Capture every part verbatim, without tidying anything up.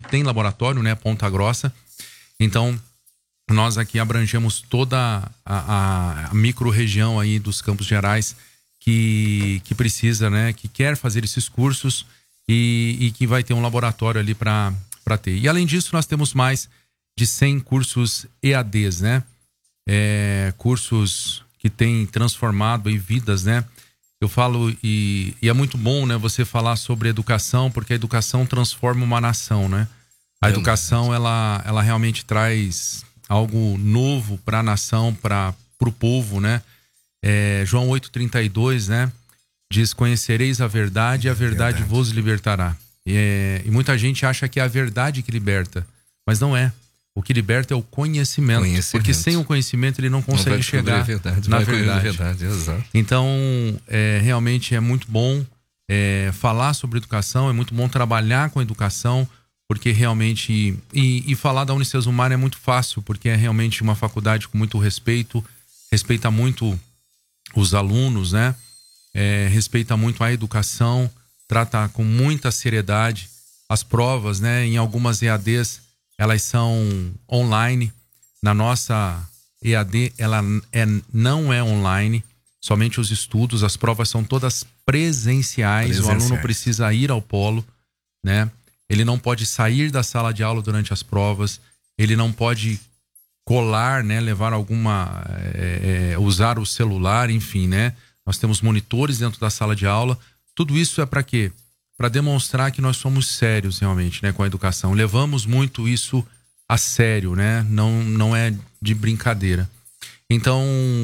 tem laboratório, né? Ponta Grossa. Então, nós aqui abrangemos toda a, a, a micro-região aí dos Campos Gerais que, que precisa, né? Que quer fazer esses cursos e, e que vai ter um laboratório ali para ter. E além disso, nós temos mais de cem cursos E A Ds, né? É, cursos que têm transformado aí vidas, né? Eu falo e, e é muito bom, né? Você falar sobre educação, porque a educação transforma uma nação, né? A educação, ela, ela realmente traz algo novo para a nação, para o povo, né? É, João oito, trinta e dois, né? Diz, conhecereis a verdade e a verdade, verdade. vos libertará. E, é, e muita gente acha que é a verdade que liberta, mas não é. O que liberta é o conhecimento, conhecimento. Porque sem o conhecimento ele não consegue não chegar verdade, na verdade. verdade exato. Então, é, realmente é muito bom é, falar sobre educação, é muito bom trabalhar com educação, porque realmente... E, e falar da Unicesumar é muito fácil, porque é realmente uma faculdade com muito respeito, respeita muito os alunos, né? É, respeita muito a educação, trata com muita seriedade as provas, né? Em algumas E A Ds, elas são online. Na nossa E A D, ela é, não é online, somente os estudos, as provas são todas presenciais, presenciais. O aluno precisa ir ao polo, né? Ele não pode sair da sala de aula durante as provas, ele não pode colar, né? Levar alguma... É, é, usar o celular, enfim, né? Nós temos monitores dentro da sala de aula. Tudo isso é para quê? Para demonstrar que nós somos sérios realmente, né, com a educação. Levamos muito isso a sério, né? Não, não é de brincadeira. Então,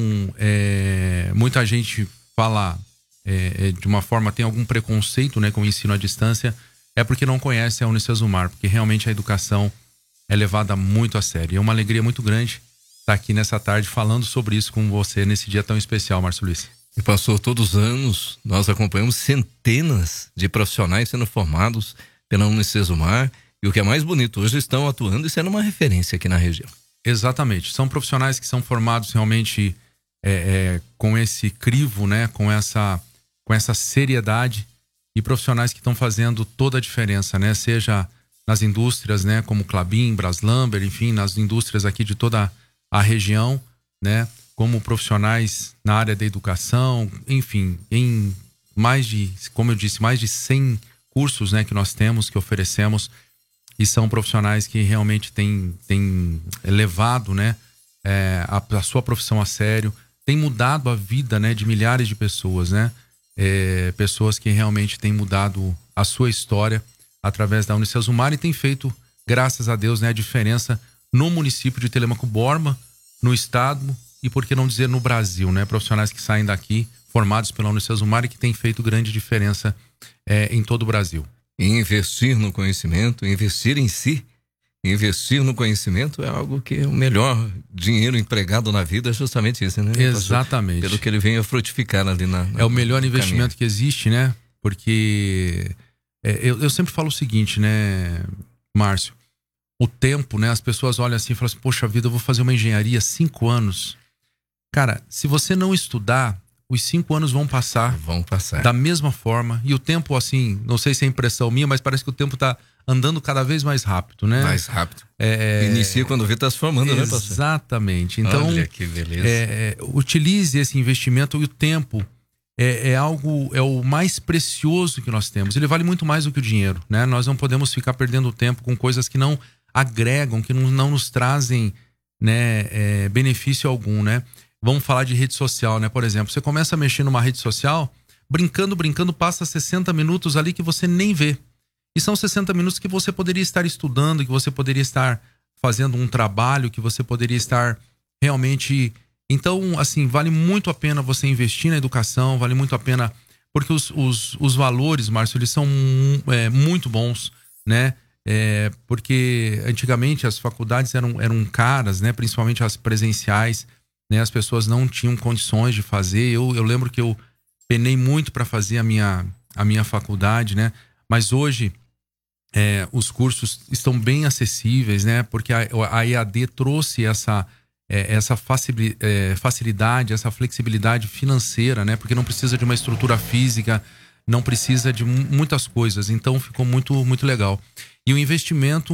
é, muita gente fala é, de uma forma, tem algum preconceito, né, com o ensino à distância, é porque não conhece a Unicesumar, porque realmente a educação é levada muito a sério. E é uma alegria muito grande estar aqui nessa tarde falando sobre isso com você nesse dia tão especial, Márcio Luiz. E pastor, todos os anos nós acompanhamos centenas de profissionais sendo formados pela Unicesumar, e o que é mais bonito, hoje estão atuando e sendo uma referência aqui na região. Exatamente, são profissionais que são formados realmente é, é, com esse crivo, né? com, essa, com essa seriedade, e profissionais que estão fazendo toda a diferença, né? Seja nas indústrias, né? Como Klabin, Braslamber, enfim, nas indústrias aqui de toda a região, né? Como profissionais na área da educação, enfim, em mais de, como eu disse, mais de cem cursos, né, que nós temos, que oferecemos, e são profissionais que realmente têm, têm levado, né, é, a, a sua profissão a sério, tem mudado a vida, né, de milhares de pessoas, né, é, pessoas que realmente têm mudado a sua história através da Unicesumar e tem feito, graças a Deus, né, a diferença no município de Telêmaco Borba, no estado, e por que não dizer no Brasil, né? Profissionais que saem daqui, formados pela Unicesumar e que têm feito grande diferença é, em todo o Brasil. Investir no conhecimento, investir em si, investir no conhecimento é algo que é o melhor dinheiro empregado na vida, é justamente isso, né? Exatamente. Pelo que ele vem a frutificar ali na... na é o melhor investimento caminho. que existe, né? Porque é, eu, eu sempre falo o seguinte, né, Márcio? O tempo, né? As pessoas olham assim e falam assim, poxa vida, eu vou fazer uma engenharia cinco anos... Cara, se você não estudar, os cinco anos vão passar. Vão passar. Da mesma forma. E o tempo, assim, não sei se é impressão minha, mas parece que o tempo tá andando cada vez mais rápido, né? Mais rápido. É... Inicia quando vê, tá se formando, Exatamente. né, pastor? Exatamente. Então, olha que beleza. É, utilize esse investimento, e o tempo é, é algo, é o mais precioso que nós temos. Ele vale muito mais do que o dinheiro, né? Nós não podemos ficar perdendo tempo com coisas que não agregam, que não, não nos trazem, né, é, benefício algum, né? Vamos falar de rede social, né? Por exemplo, você começa a mexer numa rede social, brincando, brincando, passa sessenta minutos ali que você nem vê. E são sessenta minutos que você poderia estar estudando, que você poderia estar fazendo um trabalho, que você poderia estar realmente... Então, assim, vale muito a pena você investir na educação, vale muito a pena... Porque os, os, os valores, Márcio, eles são é, muito bons, né? É, porque antigamente as faculdades eram, eram caras, né? Principalmente as presenciais, né? As pessoas não tinham condições de fazer. Eu, eu lembro que eu penei muito para fazer a minha, a minha faculdade, né? Mas hoje é, os cursos estão bem acessíveis, né? Porque a, a E A D trouxe essa, é, essa facilidade, essa flexibilidade financeira, né? Porque não precisa de uma estrutura física, não precisa de muitas coisas. Então ficou muito, muito legal. E o investimento